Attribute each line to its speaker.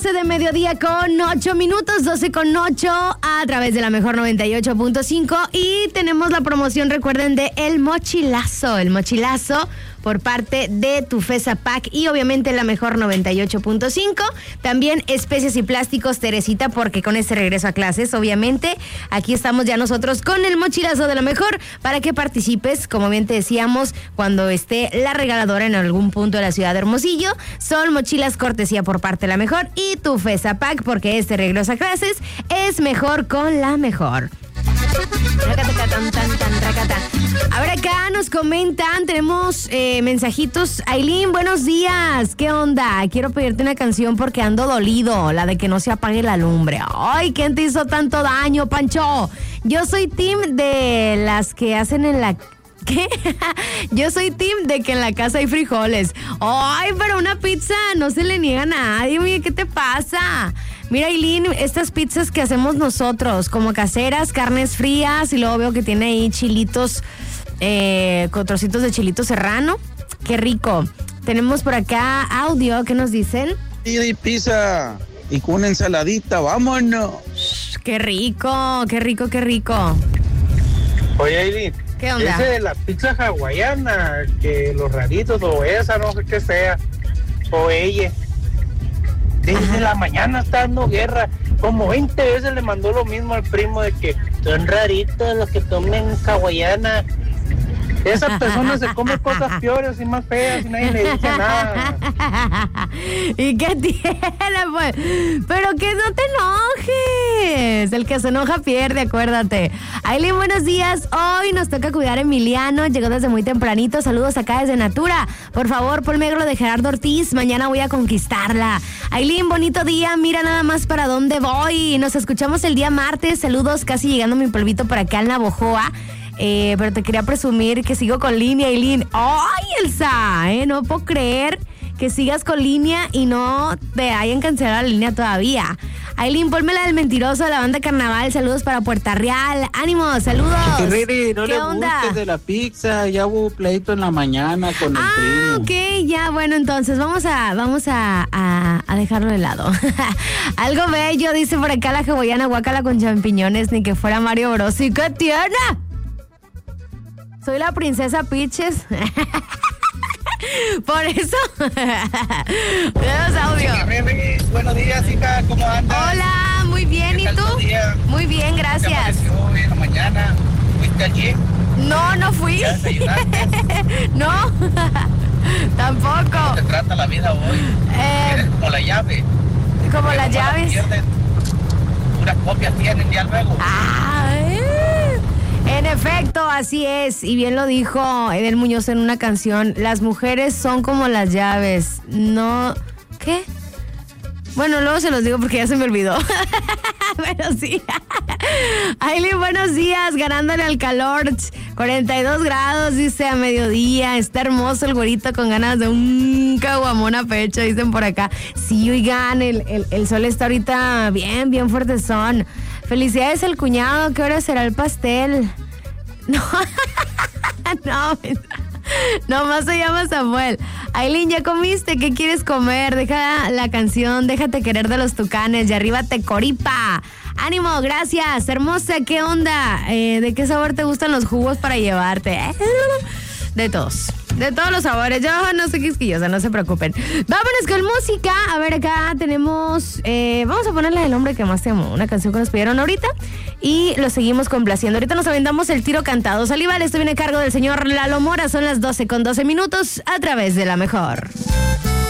Speaker 1: 12 de mediodía con 8 minutos, 12 con 8 a través de la mejor 98.5 y tenemos la promoción, recuerden, de El Mochilazo por parte de Tufesa Pack y obviamente la mejor 98.5. También Especies y Plásticos Teresita, porque con este regreso a clases, obviamente, aquí estamos ya nosotros con el mochilazo de la mejor para que participes, como bien te decíamos, cuando esté la regaladora en algún punto de la ciudad de Hermosillo. Son mochilas cortesía por parte de la mejor y Tufesa Pack, porque este regreso a clases es mejor con la mejor. A ver, acá nos comentan, tenemos mensajitos. Aileen, buenos días, ¿qué onda? Quiero pedirte una canción porque ando dolido, la de Que no se apague la lumbre. Ay, ¿quién te hizo tanto daño, Pancho? Yo soy team de las que hacen en la... ¿Qué? Yo soy team de que en la casa hay frijoles. Ay, pero una pizza no se le niega a nadie. Oye, ¿qué te pasa? Mira, Aileen, estas pizzas que hacemos nosotros, como caseras, carnes frías, y luego veo que tiene ahí chilitos, con trocitos de chilito serrano. ¡Qué rico! Tenemos por acá audio, ¿qué nos dicen?
Speaker 2: Y pizza, y con una ensaladita, vámonos.
Speaker 1: ¡Qué rico, qué rico, qué rico!
Speaker 3: Oye, Aileen,
Speaker 1: ¿qué onda?
Speaker 3: Ese de la pizza hawaiana, que los raritos, o esa, no sé qué sea, o ella... Desde la mañana está dando guerra. Como 20 veces le mandó lo mismo al primo de que son raritos los que comen hawaiana. Esa persona se come cosas peores y más feas y nadie le dice nada.
Speaker 1: ¿Y qué tiene, pues? Pero que no te enojes. El que se enoja pierde, acuérdate. Aileen, buenos días. Hoy nos toca cuidar a Emiliano. Llegó desde muy tempranito. Saludos acá desde Natura. Por favor, ponme lo de Gerardo Ortiz. Mañana voy a conquistarla. Aileen, bonito día. Mira nada más para dónde voy. Nos escuchamos el día martes. Saludos, casi llegando mi polvito por acá en Navojoa. Pero te quería presumir que sigo con línea, Aileen. ¡Ay, Elsa! No puedo creer que sigas con línea y no te hayan cancelado la línea todavía. Aileen, ponme la del mentiroso de la banda Carnaval. Saludos para Puerta Real. ¡Ánimo! ¡Saludos!
Speaker 2: Riri, no
Speaker 1: ¿Qué
Speaker 2: le
Speaker 1: onda?
Speaker 2: gustes de la pizza. Ya hubo pleito en la mañana con el primo.
Speaker 1: Ok, ya, bueno, entonces vamos a dejarlo de lado. Algo bello, dice por acá la hawaiana, guácala con champiñones, ni que fuera Mario Bros. ¡Y qué tierna! Soy la princesa Peaches. Por eso. Tenemos audio.
Speaker 3: Buenos días, hija, ¿cómo andas?
Speaker 1: Hola, muy bien, ¿y tú? Muy bien, gracias.
Speaker 3: ¿Te amaneció hoy en la mañana? ¿Fuiste al gym?
Speaker 1: No fui.
Speaker 3: ¿Ya desayunaste?
Speaker 1: No, tampoco.
Speaker 3: ¿Cómo te trata la vida hoy? Eres como la llave.
Speaker 1: Como las
Speaker 3: Como la
Speaker 1: llaves.
Speaker 3: pierden, puras copias tienen ya luego.
Speaker 1: En efecto, así es, y bien lo dijo Edel Muñoz en una canción, las mujeres son como las llaves, no... ¿Qué? Bueno, luego se los digo porque ya se me olvidó. Pero sí. Aileen, buenos días, ganándole al calor. 42 grados, dice, a mediodía. Está hermoso el güerito con ganas de un caguamón a pecho, dicen por acá. Sí, oigan, el sol está ahorita bien fuertezón. Felicidades al cuñado, ¿qué hora será el pastel? No más se llama Samuel. Aileen, ¿ya comiste? ¿Qué quieres comer? Deja la canción Déjate querer de los Tucanes y arriba Tecoripa. Ánimo, gracias, hermosa, ¿qué onda? ¿De qué sabor te gustan los jugos para llevarte? De todos los sabores. Yo no soy quisquillosa, no se preocupen. Vámonos con música. A ver, acá tenemos... vamos a ponerle El hombre que más te amó, una canción que nos pidieron ahorita. Y lo seguimos complaciendo. Ahorita nos aventamos el tiro cantado. Salival, esto viene a cargo del señor Lalo Mora. Son las 12 con 12 minutos a través de la mejor.